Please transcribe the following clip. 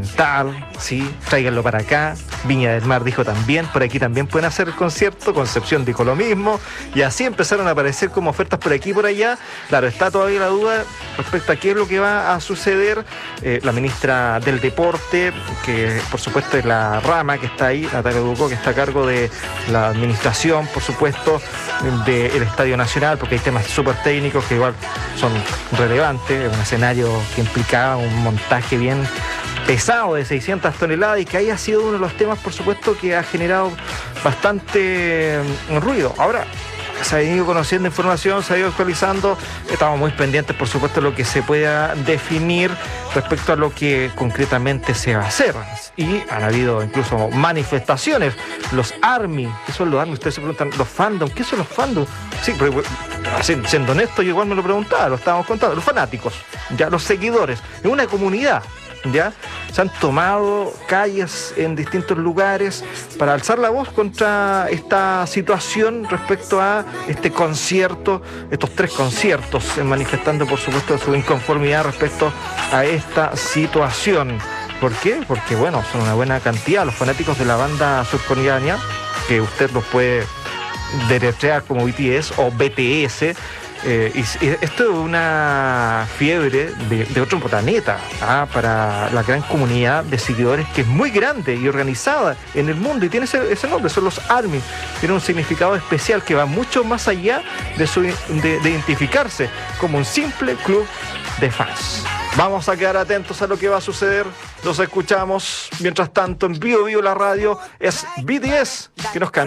monumental, sí, tráiganlo para acá. Viña del Mar dijo también, por aquí también pueden hacer el concierto. Concepción dijo lo mismo, y así empezaron a aparecer como ofertas por aquí y por allá. Claro, está todavía la duda respecto a qué es lo que va a suceder. La ministra del Deporte, que por supuesto es la rama que está ahí, Natalia Ducó, que está a cargo de la administración, por supuesto, del Estadio Nacional, porque hay temas súper técnicos que igual son relevantes. Es un escenario que implicaba un montaje bien pesado de 600 toneladas y que ahí ha sido uno de los temas, por supuesto, que ha generado bastante ruido. Ahora, se ha ido conociendo información, se ha ido actualizando, estamos muy pendientes, por supuesto, de lo que se pueda definir respecto a lo que concretamente se va a hacer. Y han habido incluso manifestaciones. Los ARMY, ¿qué son los ARMY? Ustedes se preguntan, los fandom, ¿qué son los fandom? Sí, pero siendo honesto, yo igual me lo preguntaba, lo estábamos contando, los fanáticos, ya los seguidores, en una comunidad. ¿Ya? Se han tomado calles en distintos lugares para alzar la voz contra esta situación respecto a este concierto, estos 3 conciertos, manifestando por supuesto su inconformidad respecto a esta situación. ¿Por qué? Porque bueno, son una buena cantidad los fanáticos de la banda surcoreana, que usted los puede deletrear como BTS o BTS. Y esto es una fiebre de otro planeta, para la gran comunidad de seguidores, que es muy grande y organizada en el mundo, y tiene ese nombre, son los ARMY. Tiene un significado especial que va mucho más allá de identificarse como un simple club de fans. Vamos a quedar atentos a lo que va a suceder. Los escuchamos. Mientras tanto, en Vivo la radio es BTS, que nos canta.